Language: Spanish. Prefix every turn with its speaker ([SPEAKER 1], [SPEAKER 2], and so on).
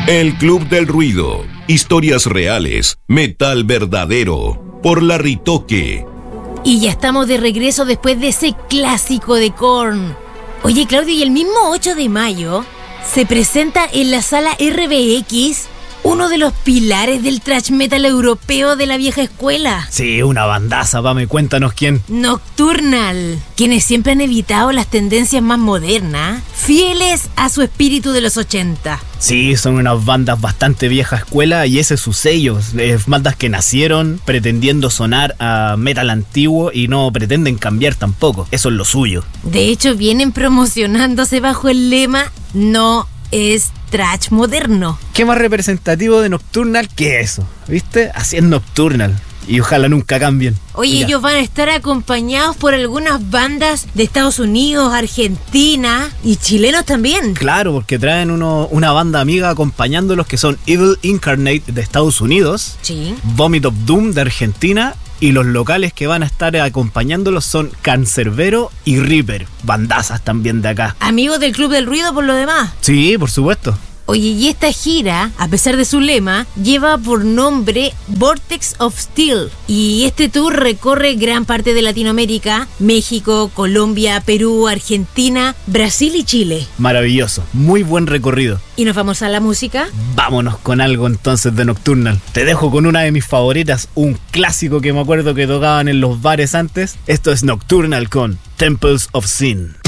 [SPEAKER 1] El Club del Ruido. Historias reales. Metal verdadero. Por Larritoque.
[SPEAKER 2] Y ya estamos de regreso después de ese clásico de Korn. Oye, Claudio, y el mismo 8 de mayo se presenta en la sala RBX uno de los pilares del thrash metal europeo de la vieja escuela.
[SPEAKER 3] Sí, una bandaza, Pame, cuéntanos quién.
[SPEAKER 2] Nocturnal, quienes siempre han evitado las tendencias más modernas, fieles a su espíritu de los 80.
[SPEAKER 3] Sí, son unas bandas bastante vieja escuela y ese es su sello. Bandas que nacieron pretendiendo sonar a metal antiguo y no pretenden cambiar tampoco. Eso es lo suyo.
[SPEAKER 2] De hecho, vienen promocionándose bajo el lema "No es thrash moderno".
[SPEAKER 3] ¿Qué más representativo de Nocturnal que eso? ¿Viste? Así es Nocturnal. Y ojalá nunca cambien.
[SPEAKER 2] Oye,
[SPEAKER 3] Mira,
[SPEAKER 2] ellos van a estar acompañados por algunas bandas de Estados Unidos, Argentina y chilenos también.
[SPEAKER 3] claro, porque traen una banda amiga acompañándolos que son Evil Incarnate de Estados Unidos,
[SPEAKER 2] Sí.
[SPEAKER 3] Vomit of Doom de Argentina, y los locales que van a estar acompañándolos son Cancerbero y Reaper, bandazas también de acá.
[SPEAKER 2] Amigos del Club del Ruido por lo demás.
[SPEAKER 3] Sí, por supuesto.
[SPEAKER 2] Oye, y esta gira, a pesar de su lema, lleva por nombre Vortex of Steel. Y este tour recorre gran parte de Latinoamérica: México, Colombia, Perú, Argentina, Brasil y Chile.
[SPEAKER 3] Maravilloso, muy buen recorrido.
[SPEAKER 2] ¿Y nos vamos a la música?
[SPEAKER 3] Vámonos con algo entonces de Nocturnal. Te dejo con una de mis favoritas, un clásico que me acuerdo que tocaban en los bares antes. Esto es Nocturnal con Temples of Sin.